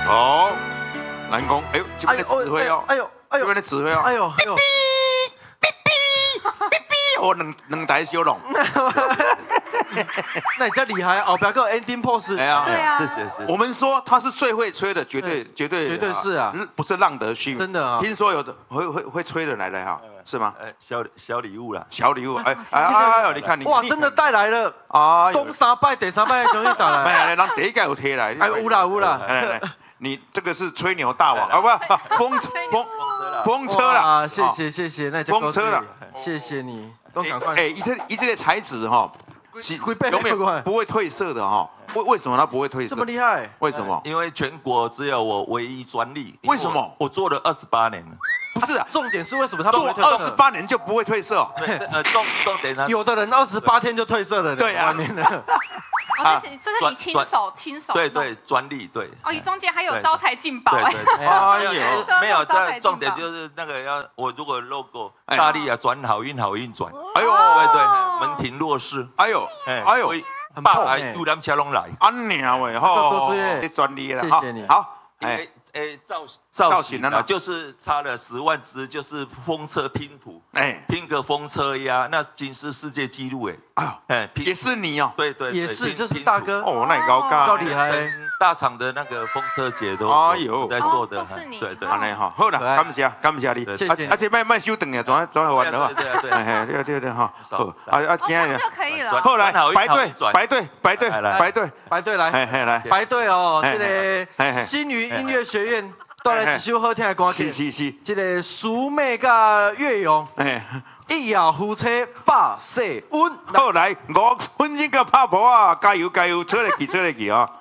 哦，南宫，哎呦，这边的指挥哦，这边的指挥哦， 哎呦， 我两台小龙， 那你较厉害，后边个 ending pose， 哎呀， 对啊， 谢谢。 我们说他是最会吹的，绝对是啊， 不是浪得虚名， 真的啊。 听说有的会吹的来哈，是吗？ 小礼物啦， 小礼物，哎，你看你哇，真的带来了， 啊， 东三拜第三拜终于带来， 哎，人第一届有贴来， 哎，有啦， 来，你这个是吹牛大王，啊不，风车啦， 啊，谢谢，那风车啦， 谢谢你，都赶快， 哎，一这个材质哈，永远不会褪色的哈，为什么它不会褪色？ 这么厉害？ 为什么？ 因为全国只有我唯一专利。 为什么？ 我做了28年了。 不是啊， 重点是为什么他不做会褪色 28年就不会褪色？ 重点呢？ 有的人28天就褪色了， 对啊， 哦，这是你亲手对，专利对。 哦，你中间还有招财进宝对， 哎呦， 没有，这重点就是那个我如果 logo 大力啊转好运转， 哎呦， 对，门庭若市， 哎呦， 爸来游览车拢来， 安娘喂吼，这专利了， 谢谢你， 好， 造型啊，就是差了10万只，就是风车拼图，拼个风车呀，那吉尼斯世界纪录也是你哦， 对， 也是，这是大哥， 哦，那高厉害， 大厂的那个风车节都在做的， 都是你， 对， 安尼哈，好了，感谢你， 谢谢， 而且卖收等呀，总要完了吧？对哈，好， 这样就可以了。 后来排队来， 排队哦，这个新余音乐学院带来一首好听的歌曲， 是， 这个苏妹甲岳勇，一夜夫妻百世恩。 后来5分钟个拍婆啊，加油，出来去啊！